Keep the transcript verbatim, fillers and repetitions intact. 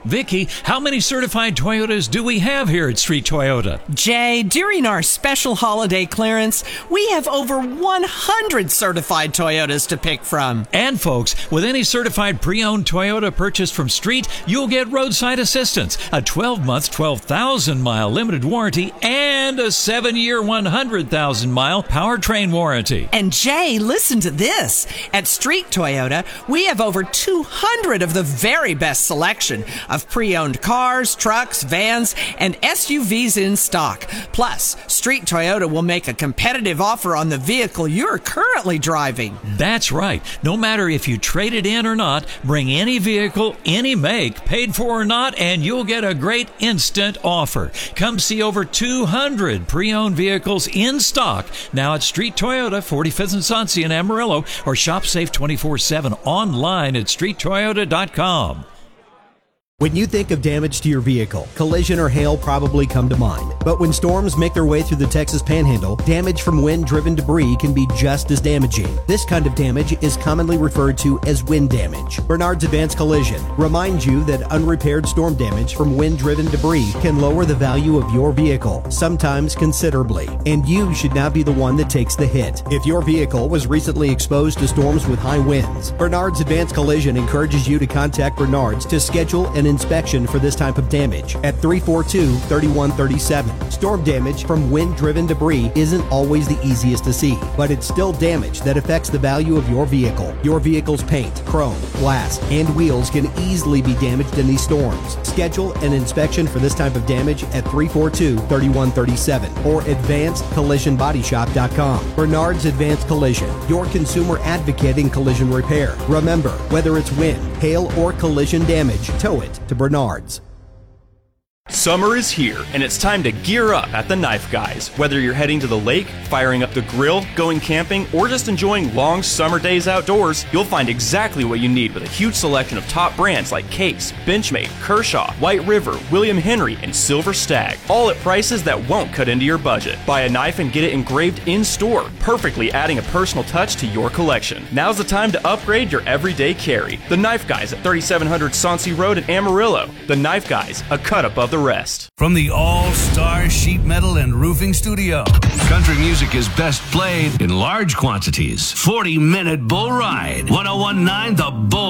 Vicky, how many certified Toyotas do we have here at Street Toyota? Jay, during our special holiday clearance, we have over one hundred certified Toyotas to pick from. And folks, with any certified pre-owned Toyota purchased from Street, you'll get roadside assistance, a twelve-month, twelve thousand mile limited warranty, and a seven-year, one hundred thousand mile powertrain warranty. And Jay, listen to this. At Street Toyota, we have over two hundred of the very best selection of pre-owned cars, trucks, vans, and S U Vs in stock. Plus, Street Toyota will make a competitive offer on the vehicle you're currently driving. That's right. No matter if you trade it in or not, bring any vehicle, any make, paid for or not, and you'll get a great instant offer. Come see over two hundred pre-owned vehicles in stock now at Street Toyota, forty-fifth and Sonsia in Amarillo, or shop safe twenty-four seven online at street toyota dot com. When you think of damage to your vehicle, collision or hail probably come to mind. But when storms make their way through the Texas Panhandle, damage from wind-driven debris can be just as damaging. This kind of damage is commonly referred to as wind damage. Bernard's Advanced Collision reminds you that unrepaired storm damage from wind-driven debris can lower the value of your vehicle, sometimes considerably, and you should not be the one that takes the hit. If your vehicle was recently exposed to storms with high winds, Bernard's Advanced Collision encourages you to contact Bernard's to schedule an inspection for this type of damage at three four two, three one three seven. Storm damage from wind-driven debris isn't always the easiest to see, but it's still damage that affects the value of your vehicle. Your vehicle's paint, chrome, glass, and wheels can easily be damaged in these storms. Schedule an inspection for this type of damage at three four two, three one three seven or advanced collision body shop dot com. Bernard's Advanced Collision, your consumer advocate in collision repair. Remember, whether it's wind, hail, or collision damage, tow it to Bernard's. Summer is here, and it's time to gear up at the Knife Guys. Whether you're heading to the lake, firing up the grill, going camping, or just enjoying long summer days outdoors, you'll find exactly what you need with a huge selection of top brands like Case, Benchmade, Kershaw, White River, William Henry, and Silver Stag, all at prices that won't cut into your budget. Buy a knife and get it engraved in-store, perfectly adding a personal touch to your collection. Now's the time to upgrade your everyday carry. The Knife Guys at thirty-seven hundred Sonsia Road in Amarillo. The Knife Guys, a cut above the rest. From the All-Star Sheet Metal and Roofing Studio, country music is best played in large quantities. forty minute bull ride. ten nineteen The Bull.